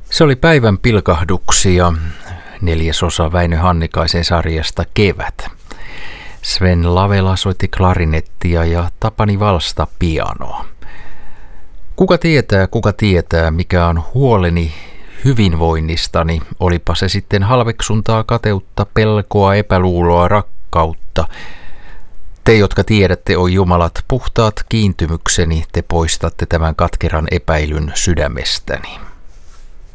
Se oli päivän pilkahduksia, 4. osa Väinö Hannikaisen sarjasta Kevät. Sven Lavela soitti klarinettia ja Tapani Valsta pianoa. Kuka tietää, mikä on huoleni hyvinvoinnistani, olipa se sitten halveksuntaa, kateutta, pelkoa, epäluuloa, rakkautta. Te, jotka tiedätte, oi jumalat, puhtaat kiintymykseni, te poistatte tämän katkeran epäilyn sydämestäni.